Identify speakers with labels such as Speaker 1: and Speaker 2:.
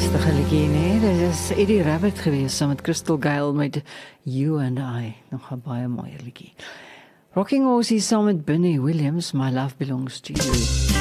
Speaker 1: Pragtige liedjie, nee, dit is Eddie Rabbit geweest saam met Crystal Gayle met You and I. Nog 'n baie mooi liedjie. Rocking Horse is saam met Benny Williams, My Love Belongs to You.